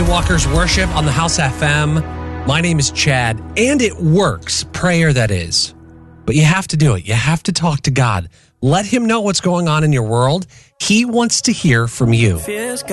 Walker's Worship on the House FM. My name is Chad, and it works. Prayer, that is. But you have to do it. You have to talk to God. Let him know what's going on in your world. He wants to hear from you.